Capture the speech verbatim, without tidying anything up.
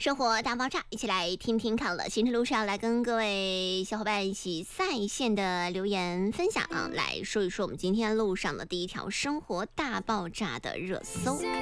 生活大爆炸，一起来听听看了。行程路上来跟各位小伙伴一起在线的留言分享，来说一说我们今天路上的第一条生活大爆炸的热搜。